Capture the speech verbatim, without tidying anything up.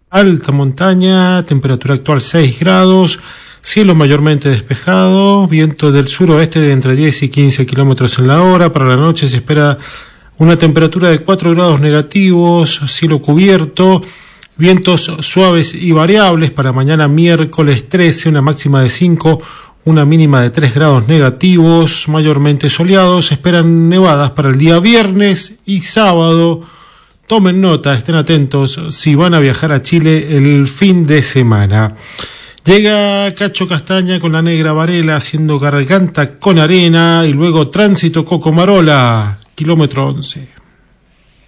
alta montaña, temperatura actual seis grados, cielo mayormente despejado, viento del suroeste de entre diez y quince kilómetros en la hora. Para la noche se espera una temperatura de cuatro grados negativos, cielo cubierto, vientos suaves y variables. Para mañana miércoles trece, una máxima de cinco, una mínima de tres grados negativos, mayormente soleados. Se esperan nevadas para el día viernes y sábado. Tomen nota, estén atentos si van a viajar a Chile el fin de semana. Llega Cacho Castaña con la Negra Varela haciendo Garganta con Arena y luego Tránsito Cocomarola, kilómetro once.